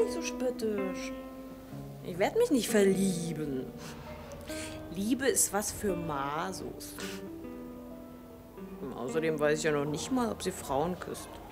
nicht so spöttisch. Ich werde mich nicht verlieben. Liebe ist was für Masos. Außerdem weiß ich ja noch nicht mal, ob sie Frauen küsst.